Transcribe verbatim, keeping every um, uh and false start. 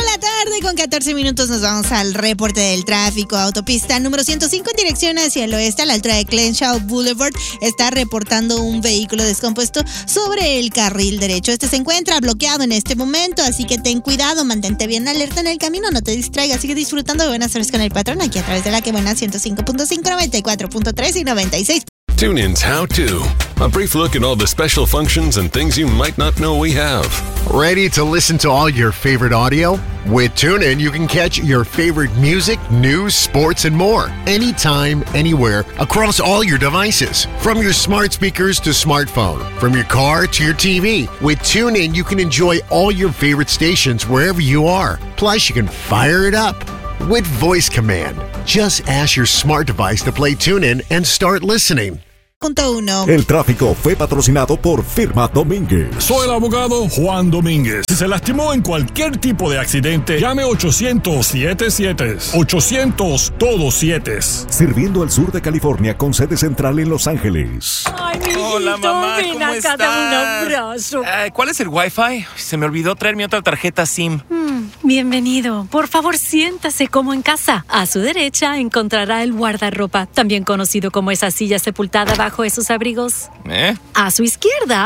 de la tarde con catorce minutos nos vamos al reporte del tráfico. Autopista número ciento cinco en dirección hacia el oeste a la altura de Crenshaw Boulevard está reportando un vehículo descompuesto sobre el carril derecho. Este se encuentra bloqueado en este momento, así que ten cuidado, mantente bien alerta en el camino, no te distraigas, sigue disfrutando de Buenas Tardes con el Patrón aquí a través de la que buena ciento cinco punto cinco, noventa y cuatro punto tres y noventa y seis. TuneIn's How To. A brief look at all the special functions and things you might not know we have. Ready to listen to all your favorite audio? With TuneIn, you can catch your favorite music, news, sports, and more. Anytime, anywhere, across all your devices. From your smart speakers to smartphone. From your car to your T V. With TuneIn, you can enjoy all your favorite stations wherever you are. Plus, you can fire it up with voice command. Just ask your smart device to play TuneIn and start listening. Punto uno. El tráfico fue patrocinado por Firma Domínguez. Soy el abogado Juan Domínguez. Si se lastimó en cualquier tipo de accidente, llame ochocientos siete siete. ochocientos todos siete. Sirviendo al sur de California con sede central en Los Ángeles. Ay, mi hijito, hola, mamá, ven ¿cómo acá, estás? dame un abrazo. Eh, ¿Cuál es el Wi-Fi? Se me olvidó traer mi otra tarjeta SIM. Mm, bienvenido. Por favor, siéntase como en casa. A su derecha encontrará el guardarropa, también conocido como esa silla sepultada bajo esos abrigos. ¿Eh? A su izquierda